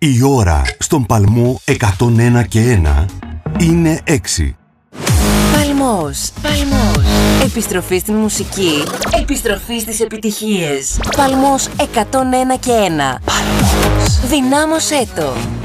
Η ώρα στον Παλμό 101 και 1 είναι 6. Παλμός. Επιστροφή στην μουσική. Επιστροφή στις επιτυχίες. Παλμός 101 και 1. Παλμός. Δυνάμωσέ το.